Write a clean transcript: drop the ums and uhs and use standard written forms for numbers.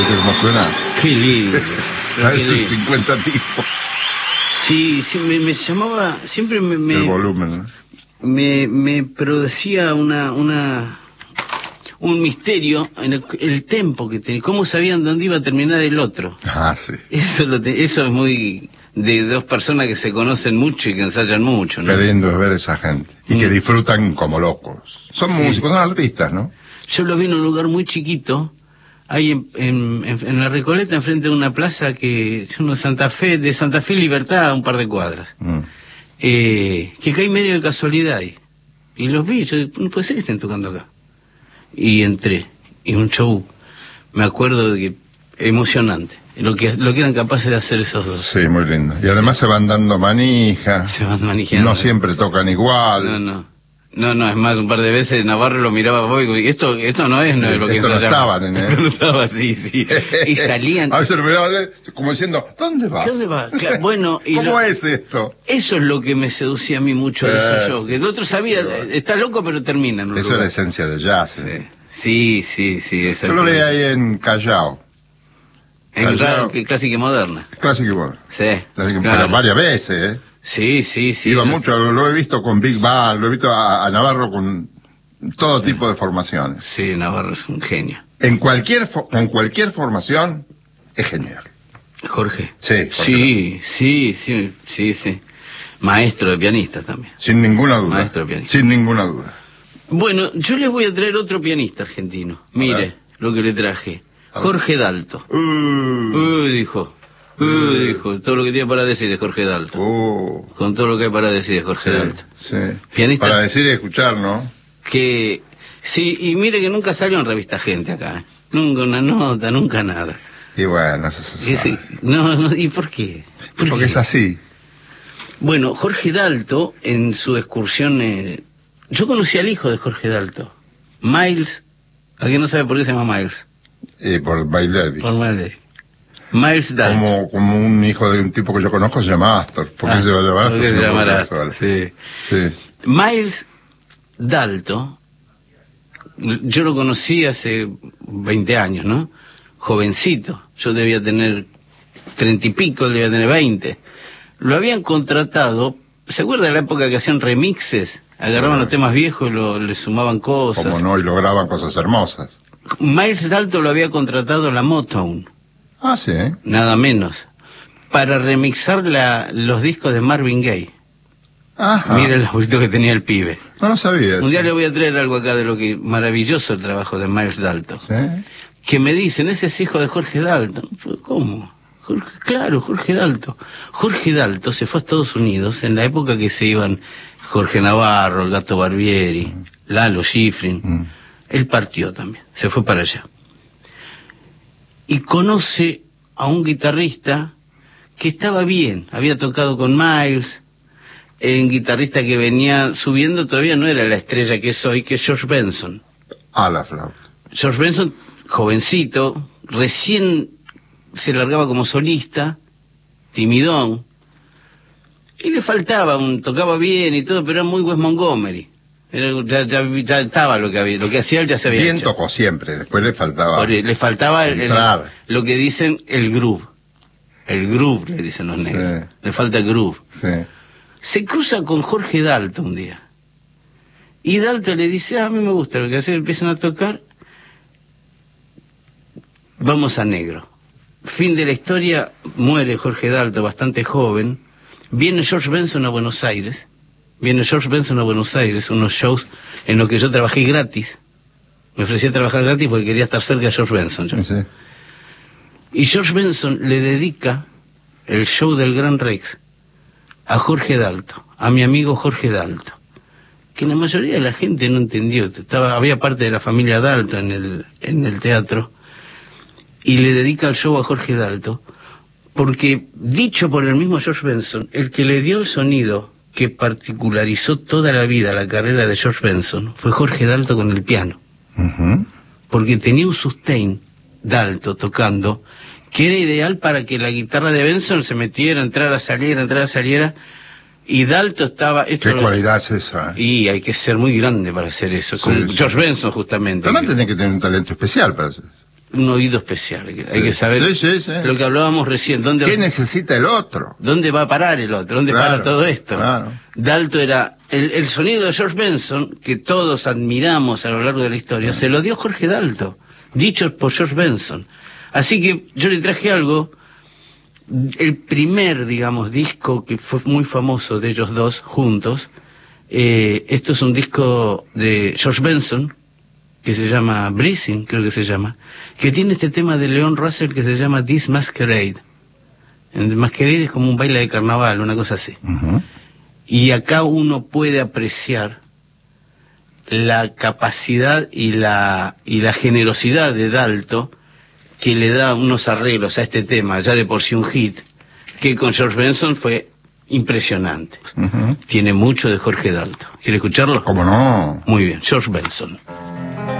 ¿Viste cómo suena? Qué lindo. Parece 50 tipos. Sí, sí, me llamaba, siempre El volumen, ¿no? me producía un misterio en el tempo que tenía, cómo sabían dónde iba a terminar el otro. Ah, sí. Eso es muy de dos personas que se conocen mucho y que ensayan mucho, ¿no? Qué lindo es ver esa gente. Y que disfrutan como locos. Son músicos, son artistas, ¿no? Yo los vi en un lugar muy chiquito, ahí en la Recoleta, enfrente de una plaza que es de Santa Fe Libertad, a un par de cuadras. Que caí medio de casualidad ahí. Y los vi, yo no puede ser que estén tocando acá. Y entré, y un show, me acuerdo de que emocionante, lo que eran capaces de hacer esos dos. Sí, muy lindo. Y además se van dando manija. Se van manejando. No siempre tocan igual. No, es más, un par de veces Navarro lo miraba a vos y digo, esto no es, no es lo que esto no estaban en él. No estaba, sí. Y salían. A veces lo miraba como diciendo, ¿dónde vas? ¿Dónde vas? Claro, bueno, y ¿Cómo es esto? Eso es lo que me seducía a mí mucho de esos shows, que el otro sabía, está loco pero termina en un Eso lugar. es la esencia del jazz. Sí. Yo lo veía ahí en Callao. En Clásica y Moderna. Clásica y Moderna. Sí. Claro. Pero varias veces, ¿eh? Sí. Iba mucho, lo he visto con Big Band, lo he visto a Navarro con todo tipo de formaciones. Sí, Navarro es un genio. En cualquier formación es genial. Jorge. Sí. Sí. Maestro de pianistas también. Sin ninguna duda. Maestro de pianista. Sin ninguna duda. Bueno, yo les voy a traer otro pianista argentino. Mire lo que le traje. Jorge Dalto. Dijo, todo lo que tiene para decir de Jorge Dalto. Con todo lo que hay para decir de Jorge Dalto. Sí. Pianista. Para decir y escuchar, ¿no? Que, sí, y mire que nunca salió en Revista Gente acá. Nunca una nota, nunca nada. Y bueno, eso se sabe. No, ¿y por qué? Porque es así. Bueno, Jorge Dalto, en su excursión... yo conocí al hijo de Jorge Dalto, Miles. ¿Alguien no sabe por qué se llama Miles? Por Miles Davis. Por Miles Davis. Miles Dalto. Como un hijo de un tipo que yo conozco se llama Astor. ¿Por qué se va a llamar Astor? ¿Por qué se llama Astor? Sí. Miles Dalto, yo lo conocí hace 20 años, ¿no? Jovencito. Yo debía tener 30 y pico, él debía tener 20. Lo habían contratado, ¿se acuerda de la época que hacían remixes? Agarraban los temas viejos y le sumaban cosas. Como no, y lograban cosas hermosas. Miles Dalto lo había contratado la Motown. Ah, sí. Nada menos. Para remixar los discos de Marvin Gaye. Ajá. Mira el laburito que tenía el pibe. No lo sabía. Un día le voy a traer algo acá de lo que maravilloso el trabajo de Miles Dalto. ¿Sí? Que me dicen, ese es hijo de Jorge Dalto. ¿Cómo? Claro, Jorge Dalto. Jorge Dalto se fue a Estados Unidos en la época que se iban Jorge Navarro, el Gato Barbieri, Lalo Schifrin. Él partió también, se fue para allá. Y conoce a un guitarrista que estaba bien, había tocado con Miles, un guitarrista que venía subiendo, todavía no era la estrella que es hoy, que es George Benson. A la flauta. George Benson, jovencito, recién se largaba como solista, timidón, y le faltaba, tocaba bien y todo, pero era muy Wes Montgomery. Ya estaba lo que hacía él, ya se había bien hecho. Tocó siempre, después le faltaba le faltaba lo que dicen el groove. El groove, le dicen los negros. Sí. Le falta el groove. Sí. Se cruza con Jorge Dalto un día. Y Dalto le dice, a mí me gusta lo que hace, empiezan a tocar. Vamos a negro. Fin de la historia, muere Jorge Dalto, bastante joven. Viene George Benson a Buenos Aires. Unos shows en los que yo trabajé gratis. Me ofrecí a trabajar gratis porque quería estar cerca de George Benson. Sí. Y George Benson le dedica el show del Gran Rex a Jorge Dalto, a mi amigo Jorge Dalto, que la mayoría de la gente no entendió. Había parte de la familia Dalto en el teatro, y le dedica el show a Jorge Dalto, porque, dicho por el mismo George Benson, el que le dio el sonido que particularizó toda la vida la carrera de George Benson fue Jorge Dalto con el piano. Porque tenía un sustain Dalto tocando que era ideal para que la guitarra de Benson se metiera, entrara, saliera, y Dalto estaba... ¿Qué cualidad es esa? Y hay que ser muy grande para hacer eso, con George Benson justamente. También tenés que tener un talento especial para hacer. un oído especial. Hay que saber lo que hablábamos recién. ¿Qué necesita el otro? ¿Dónde va a parar el otro? ¿Dónde para todo esto? Claro. Dalto era... El sonido de George Benson, que todos admiramos a lo largo de la historia, se lo dio Jorge Dalto, dicho por George Benson. Así que yo le traje algo... El primer, digamos, disco que fue muy famoso de ellos dos juntos, esto es un disco de George Benson, que se llama Breezing, creo que se llama, que tiene este tema de Leon Russell que se llama This Masquerade. El Masquerade es como un baile de carnaval, una cosa así. Y acá uno puede apreciar la capacidad y la generosidad de Dalto, que le da unos arreglos a este tema, ya de por sí un hit, que con George Benson fue impresionante. Tiene mucho de Jorge Dalto. ¿Quiere escucharlo? ¿Cómo no? Muy bien, George Benson.